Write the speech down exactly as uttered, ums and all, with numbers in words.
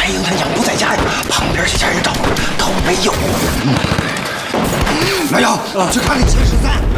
白鹰他娘不在家呀，旁边这家人找都没有。 老姚，去看那七十三。